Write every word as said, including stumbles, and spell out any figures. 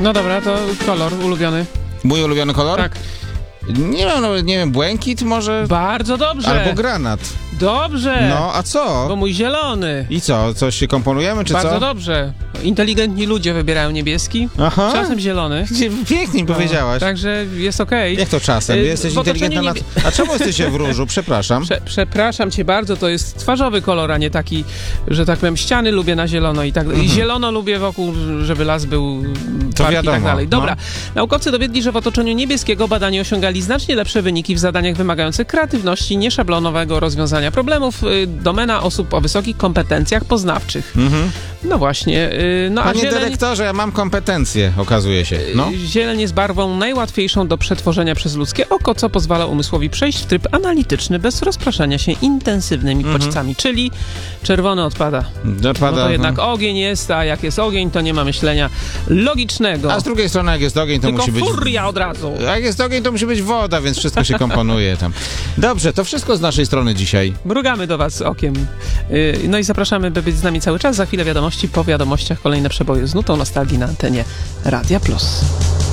No dobra, to kolor ulubiony. Mój ulubiony kolor? Tak. Nie wiem, no, nie wiem, błękit może? Bardzo dobrze. Albo granat. Dobrze. No, a co? Bo mój zielony. I co, coś się komponujemy, czy Bardzo co? dobrze. Inteligentni ludzie wybierają niebieski, Aha. czasem zielony. Pięknie No, powiedziałaś. Także jest okej. Jak to czasem? Y, Jesteś w otoczeniu inteligentna na... niebie- A czemu jesteście w różu? Przepraszam. Prze, przepraszam cię bardzo, to jest twarzowy kolor, a nie taki, że tak powiem, ściany lubię na zielono i tak dalej. I zielono lubię wokół, żeby las był To park i wiadomo, tak dalej. Dobra, no. naukowcy dowiedli, że w otoczeniu niebieskiego badani osiągali znacznie lepsze wyniki w zadaniach wymagających kreatywności, nieszablonowego rozwiązania problemów, y, domena osób o wysokich kompetencjach poznawczych. Mhm. No właśnie, y, no a Panie zieleń... dyrektorze, ja mam kompetencje, okazuje się. No. Zieleń jest barwą najłatwiejszą do przetworzenia przez ludzkie oko, co pozwala umysłowi przejść w tryb analityczny bez rozpraszania się intensywnymi Mhm. bodźcami, czyli czerwony odpada. Odpada, No to jednak no. ogień jest, a jak jest ogień, to nie ma myślenia logicznego. A z drugiej strony, jak jest ogień, to Tylko musi być... furia od razu. A jak jest ogień, to musi być woda, więc wszystko się komponuje tam. Dobrze, to wszystko z naszej strony dzisiaj. Mrugamy do was okiem. Yy, No i zapraszamy, by być z nami cały czas. Za chwilę wiadomości, po wiadomościach kolejne przeboje z nutą nostalgii na antenie Radia Plus.